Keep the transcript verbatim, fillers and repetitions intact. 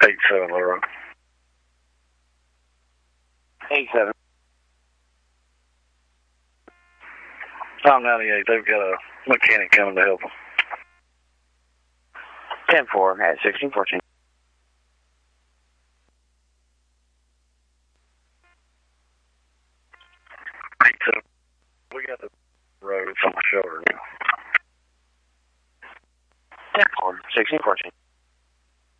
Eight seven Laura. Eight seven. I'm ninety-eight. They've got a mechanic coming to help them. Ten four at sixteen fourteen. Eight seven. We got the road. It's on my shoulder now. Ten four sixteen fourteen.